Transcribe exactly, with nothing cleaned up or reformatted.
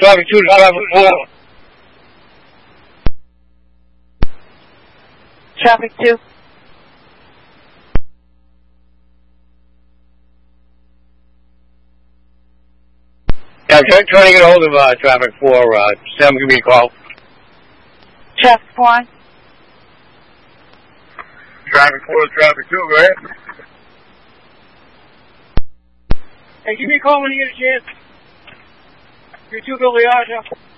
Traffic two, traffic four. Traffic two. Yeah, I'm trying, trying to get a hold of uh, traffic four. Uh, Sam, give me a call. Traffic one. Traffic four, traffic two, go ahead. Hey, give me a call when you get a chance. You're two Billy Archer.